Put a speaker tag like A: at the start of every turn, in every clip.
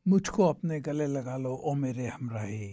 A: मुझको अपने गले लगा लो ओ मेरे हमराही,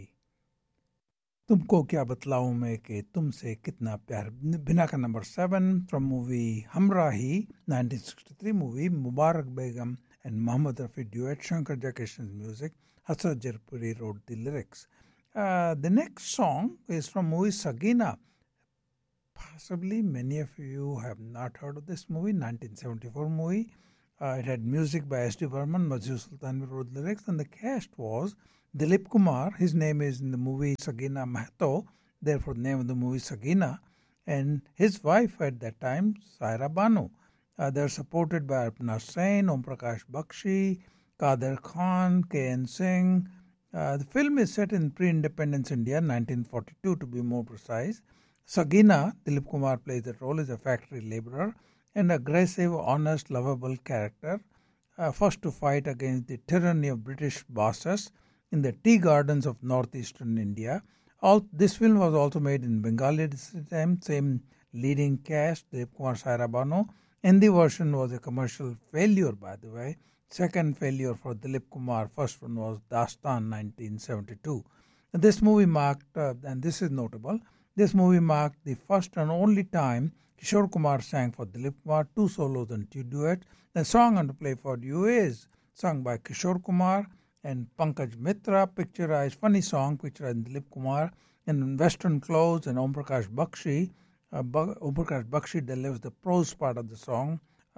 A: तुमको क्या बतलाऊं मैं कि तुमसे कितना प्यार। बिना का number 7 from movie हमराही 1963 movie, Mubarak Begum and Mohammad Rafi duet, Shankar Jaikishan's music, Hasrat Jarpuri wrote the lyrics. The next song is from movie Sagina. Possibly many of you have not heard of this movie, 1974 movie. It had music by S.D. Burman, Mazhar Sultan wrote lyrics, and the cast was Dilip Kumar. His name is in the movie Sagina Mahto, therefore the name of the movie Sagina, and his wife at that time, Saira Banu. They're supported by Arpana Sen, Om Prakash Bakshi, Kader Khan, K.N. Singh. The film is set in pre-independence India, 1942 to be more precise. Sagina, Dilip Kumar plays that role as a factory laborer, an aggressive, honest, lovable character, first to fight against the tyranny of British bosses in the tea gardens of northeastern India. This film was also made in Bengali at the time, same leading cast, Dilip Kumar, Saira Banu. Hindi version was a commercial failure, by the way. Second failure for Dilip Kumar. First one was Dastan, 1972. This movie marked, and this is notable, this movie marked the first and only time Kishore Kumar sang for Dilip Kumar, 2 solos and 2 duets. The song I'm to play for you is sung by Kishore Kumar and Pankaj Mitra, picturized, funny song, picturized Dilip Kumar in western clothes, and Om Prakash Bakshi. Om Prakash Bakshi delivers the prose part of the song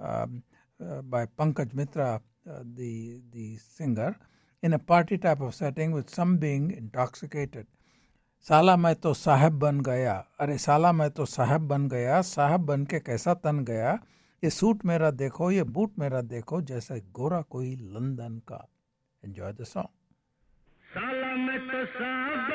A: by Pankaj Mitra, the singer, in a party type of setting with some being intoxicated. साला मैं तो साहब बन गया, अरे साला मैं तो साहब बन गया, साहब बन के कैसा तन गया, ये सूट मेरा देखो, ये बूट मेरा देखो, जैसा गोरा कोई लंदन का. Enjoy the song. साला मैं तो साहब